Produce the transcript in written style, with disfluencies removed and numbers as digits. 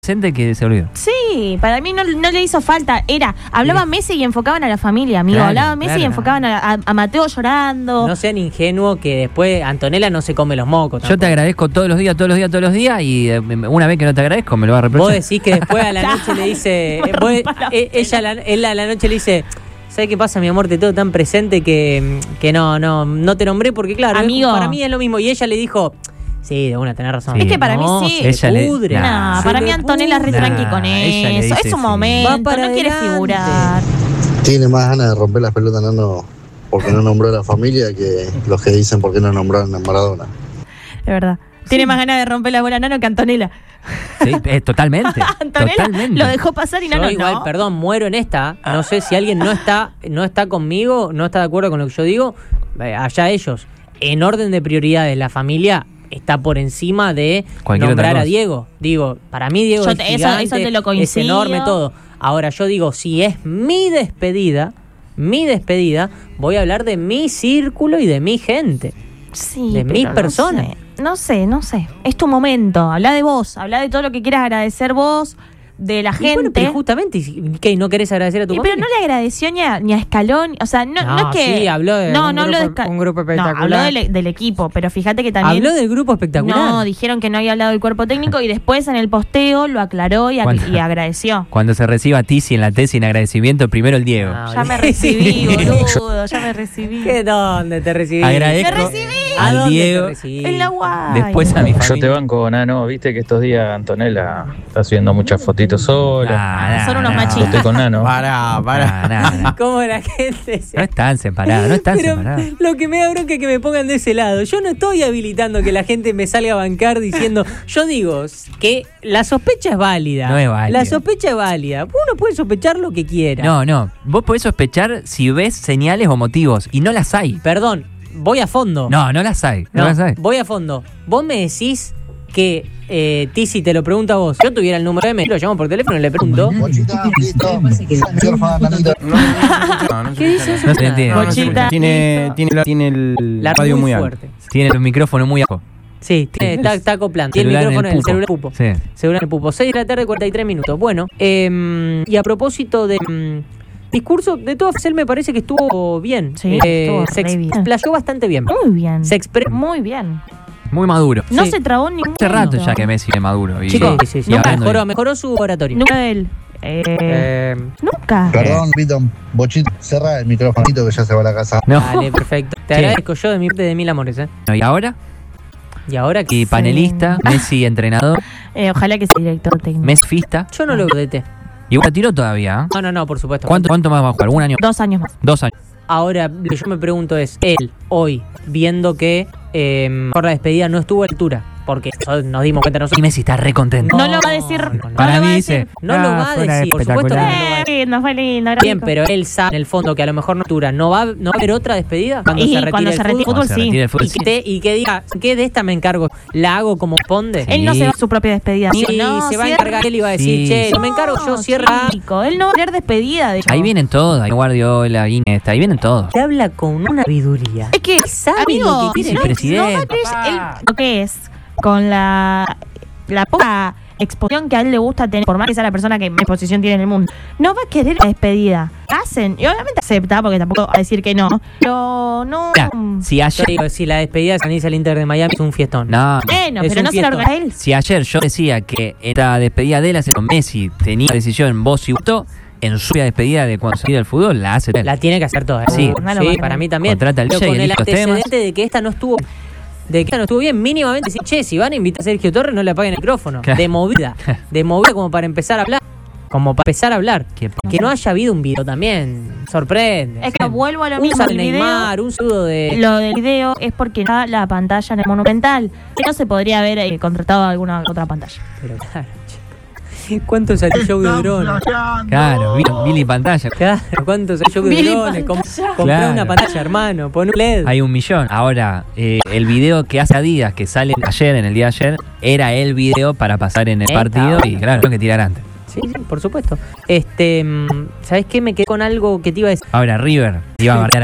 presente que se olvidó. Sí, para mí no le hizo falta. Hablaba Messi y enfocaban a la familia, amigo. Claro, Hablaba Messi y enfocaban a Mateo llorando. No sean ingenuos que después Antonella no se come los mocos. Yo te agradezco todos los días y una vez que no te agradezco me lo va a reprochar. Vos decís que después a la noche le dice... él a la noche le dice... ¿Sabes qué pasa, mi amor? Te tengo tan presente que no te nombré porque, claro, amigo, para mí es lo mismo. Y ella le dijo... Sí, de una, tenés razón. Sí, es que para mí sí. Se pudre. Para mí Antonella es re tranqui con eso. Es un momento, no quiere figurar. Tiene más ganas de romper las pelotas Nano porque no nombró a la familia que los que dicen por qué no nombraron a Maradona. De verdad. Tiene más ganas de romper la bola Nano que Antonella. Sí, totalmente. Antonella totalmente. lo dejó pasar y Nano yo igual, no. Perdón, muero en esta. No sé si alguien no está conmigo, no está de acuerdo con lo que yo digo. Allá ellos. En orden de prioridades, la familia está por encima de cualquier nombrar a Diego. Digo, para mí Diego es gigante, eso te lo coincido. Es enorme todo. Ahora yo digo, si es mi despedida, voy a hablar de mi círculo y de mi gente. Sí, de mis personas. No sé. Es tu momento. Habla de vos. Habla de todo lo que quieras agradecer vos, de la gente. Bueno, pero justamente, ¿qué? ¿No querés agradecer a tu familia? Pero no le agradeció ni a Escalón. O sea, no es que... Sí, habló de un grupo espectacular. No, habló del equipo, pero fíjate que también... ¿Habló del grupo espectacular? No, dijeron que no había hablado del cuerpo técnico y después en el posteo lo aclaró y agradeció. Cuando se reciba Tizi en la tesis en agradecimiento, primero el Diego. Ya me recibí, boludo, ya me recibí. ¿Qué dónde te recibí? Agradezco me recibí. al Diego. En la guay. Después a mi familia. Yo te banco, Nano, viste que estos días Antonella está subiendo muchas fotitos sola. Son unos machistas. Estoy con Nano. Para. ¿Cómo la gente No están separados, Pero lo que me da bronca es que me pongan de ese lado. Yo no estoy habilitando que la gente me salga a bancar diciendo... Yo digo que la sospecha es válida. No es válida. La sospecha es válida. Uno puede sospechar lo que quiera. No. Vos podés sospechar si ves señales o motivos. Y no las hay. Perdón, voy a fondo. No las hay. No las hay. Voy a fondo. Vos me decís que Tizi te lo pregunta a vos. Si yo tuviera el número de Messi, lo llamo por teléfono y le pregunto. ¿Qué dices? No se entiende. Bochita. Tiene el La radio muy fuerte. alto. Tiene el micrófono muy abajo. Sí, está acoplando. Tiene el micrófono en el celular pupo. Sí. Celular en el pupo. 6 de la tarde, 43 minutos. Bueno, y a propósito de discurso, de todas formas, él me parece que estuvo bien. Sí, estuvo se re bien. explayó bastante bien. Muy bien. Se expresó. Muy bien. Muy maduro. No Sí. se trabó ni un Hace rato momento. ya que Messi es maduro. Y, Chicos, sí. y hablando de- Mejoró su oratorio. Nunca él. Nunca. Perdón, Pito, Bochito, cerra el microfonito que ya se va a la casa. No. Dale, perfecto. Te agradezco yo de mil amores, ¿Y ahora? Y ahora que Y panelista, Messi entrenador, Ojalá que sea director técnico. Messi fista. yo no lo DT. Y bueno, tiró todavía. No, por supuesto. ¿Cuánto más va a jugar? ¿Un año? 2 años más. 2 años. Ahora, lo que yo me pregunto es, él, hoy, viendo que por la despedida no estuvo a la altura, porque nos dimos cuenta Y nosotros. Messi está re contento. No lo va a decir. Para lo mí va a dice. decir. No lo va a fue una decir, por supuesto que no lo va a decir. Fue lindo. Bien, pero él sabe en el fondo que a lo mejor no altura. ¿No va a haber otra despedida? Cuando Y se retire cuando el se retire el fútbol. fútbol, Cuando se sí. retire el fútbol, Y que diga, ¿qué de esta me encargo? ¿La hago como responde? Él no se va a su propia despedida. Sí, amigo. No, se va a cierra. encargar él y va a decir, Sí. che, no me encargo, yo cierro. Chico, él no va a tener despedida. De hecho. Ahí vienen todos. Ahí Guardiola, Iniesta. Ahí vienen todos. Te habla con una sabiduría. Es que, sabe amigo, lo que quiere el presidente. Lo que es con la poca exposición que a él le gusta tener, por más que sea la persona que más exposición tiene en el mundo, no va a querer la despedida. Hacen, y obviamente acepta, porque tampoco va a decir que no, pero no. Mirá, si Yo ayer. digo, si la despedida de San Luis al Inter de Miami es un fiestón. No. Bueno, Es pero un no se la fiestón. organiza él. Si ayer yo decía que esta despedida de él hace con Messi tenía la decisión voz y voto, en su despedida de cuando se tira el fútbol la hace él. La tiene que hacer toda. Sí. Para mí también. Contrata al Pero DJ, con el elige los temas. antecedente de que esta no estuvo. Bien, mínimamente decir, che, si van a invitar a Sergio Torres, no le apaguen el micrófono. Claro. De movida como para empezar a hablar. Que no haya habido un video también sorprende. Es que vuelvo a lo Un mismo. saludo El de video, Neymar, un saludo de... lo del video es porque está la pantalla en el Monumental. Que no se podría haber contratado alguna otra pantalla. Pero claro, che. ¿Cuánto salió el show de drones? Claro, Billy pantalla. Claro, ¿cuánto salió el show de Billy drones? pantalla. Comprá Claro. una pantalla, hermano, pon un LED. Hay 1 millón. Ahora, el video que hace a días, que sale ayer, en el día de ayer, era el video para pasar en el partido y claro, tengo que tirar antes. Sí, por supuesto. ¿Sabés qué? Me quedé con algo que te iba a decir. Ahora, River iba a marcar